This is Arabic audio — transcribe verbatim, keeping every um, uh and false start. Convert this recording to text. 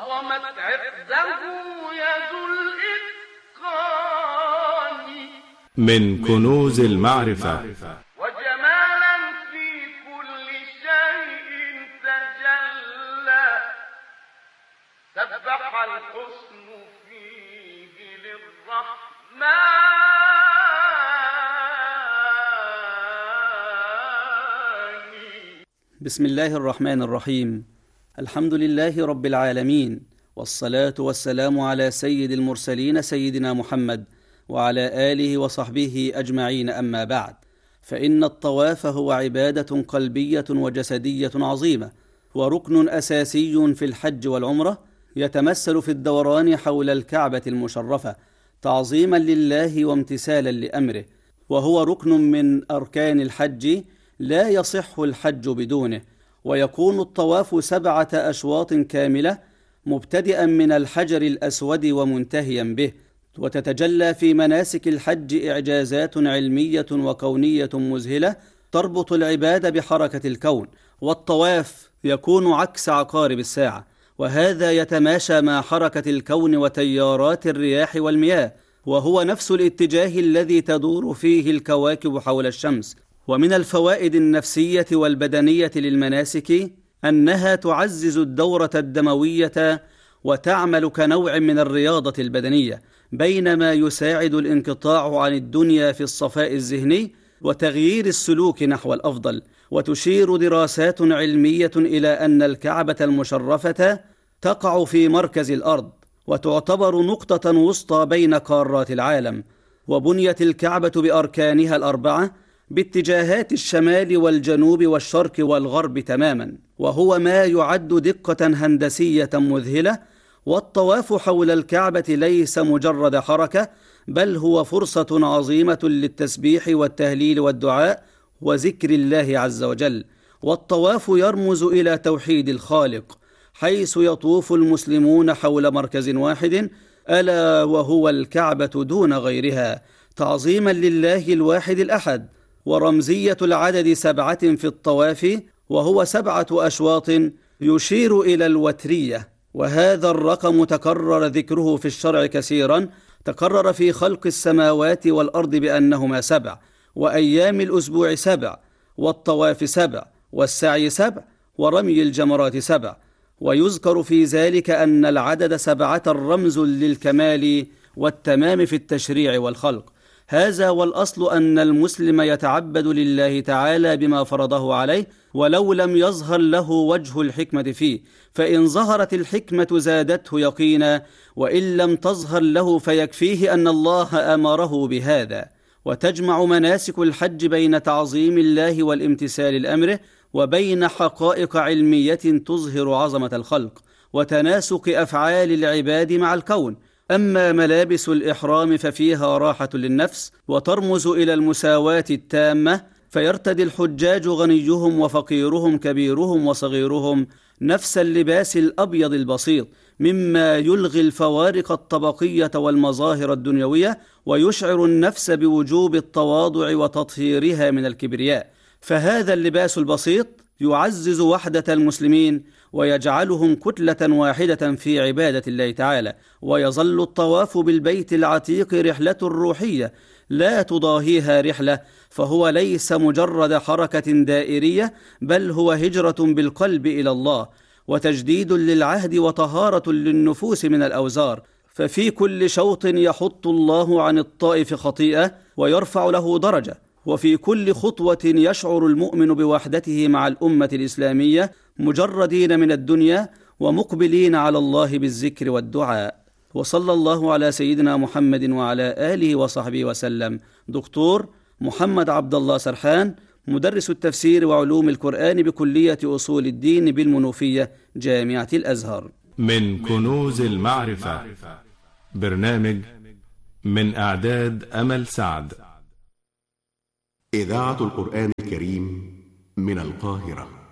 أهرمت عقده يد الإتقان من كنوز المعرفة وجمالا في كل شيء تجلى سبح الحسن فيه للرحمن. بسم الله الرحمن الرحيم. الحمد لله رب العالمين، والصلاة والسلام على سيد المرسلين سيدنا محمد وعلى آله وصحبه أجمعين، أما بعد، فإن الطواف هو عبادة قلبية وجسدية عظيمة، وركن أساسي في الحج والعمرة، يتمثل في الدوران حول الكعبة المشرفة تعظيما لله وامتثالا لأمره، وهو ركن من أركان الحج لا يصح الحج بدونه. ويكون الطواف سبعة أشواط كاملة مبتدئا من الحجر الأسود ومنتهيا به، وتتجلى في مناسك الحج إعجازات علمية وكونية مذهلة تربط العباد بحركة الكون. والطواف يكون عكس عقارب الساعة، وهذا يتماشى مع حركة الكون وتيارات الرياح والمياه، وهو نفس الاتجاه الذي تدور فيه الكواكب حول الشمس. ومن الفوائد النفسية والبدنية للمناسك أنها تعزز الدورة الدموية وتعمل كنوع من الرياضة البدنية، بينما يساعد الانقطاع عن الدنيا في الصفاء الذهني وتغيير السلوك نحو الأفضل. وتشير دراسات علمية إلى أن الكعبة المشرفة تقع في مركز الأرض، وتعتبر نقطة وسطى بين قارات العالم. وبنيت الكعبة بأركانها الأربعة باتجاهات الشمال والجنوب والشرق والغرب تماما، وهو ما يعد دقة هندسية مذهلة. والطواف حول الكعبة ليس مجرد حركة، بل هو فرصة عظيمة للتسبيح والتهليل والدعاء وذكر الله عز وجل. والطواف يرمز إلى توحيد الخالق، حيث يطوف المسلمون حول مركز واحد ألا وهو الكعبة دون غيرها، تعظيما لله الواحد الأحد. ورمزية العدد سبعة في الطواف، وهو سبعة أشواط يشير إلى الوترية، وهذا الرقم تكرر ذكره في الشرع كثيرا. تكرر في خلق السماوات والأرض بأنهما سبع، وأيام الأسبوع سبع، والطواف سبع، والسعي سبع، ورمي الجمرات سبع. ويذكر في ذلك أن العدد سبعة رمز للكمال والتمام في التشريع والخلق. هذا والأصل أن المسلم يتعبد لله تعالى بما فرضه عليه، ولو لم يظهر له وجه الحكمة فيه، فإن ظهرت الحكمة زادته يقينا، وإن لم تظهر له فيكفيه أن الله أمره بهذا. وتجمع مناسك الحج بين تعظيم الله والامتثال لأمره، وبين حقائق علمية تظهر عظمة الخلق وتناسق أفعال العباد مع الكون. أما ملابس الإحرام ففيها راحة للنفس، وترمز إلى المساواة التامة، فيرتدي الحجاج غنيهم وفقيرهم كبيرهم وصغيرهم نفس اللباس الأبيض البسيط، مما يلغي الفوارق الطبقية والمظاهر الدنيوية، ويشعر النفس بوجوب التواضع وتطهيرها من الكبرياء. فهذا اللباس البسيط يعزز وحدة المسلمين ويجعلهم كتلة واحدة في عبادة الله تعالى. ويظل الطواف بالبيت العتيق رحلة روحية لا تضاهيها رحلة، فهو ليس مجرد حركة دائرية، بل هو هجرة بالقلب إلى الله، وتجديد للعهد وطهارة للنفوس من الأوزار. ففي كل شوط يحط الله عن الطائف خطيئة ويرفع له درجة، وفي كل خطوة يشعر المؤمن بوحدته مع الأمة الإسلامية، مجردين من الدنيا ومقبلين على الله بالذكر والدعاء. وصلى الله على سيدنا محمد وعلى آله وصحبه وسلم. دكتور محمد عبد الله سرحان، مدرس التفسير وعلوم القرآن بكلية أصول الدين بالمنوفية، جامعة الأزهر. من كنوز المعرفة، برنامج من إعداد أمل سعد. إذاعة القرآن الكريم من القاهرة.